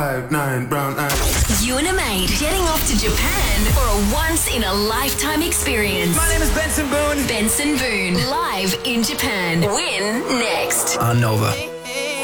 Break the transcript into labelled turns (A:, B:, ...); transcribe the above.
A: 5'9", brown eyes.
B: You and a mate jetting off to Japan for a once-in-a-lifetime experience.
C: My name is Benson Boone.
B: Benson Boone, live in Japan. Win next.
C: On Nova.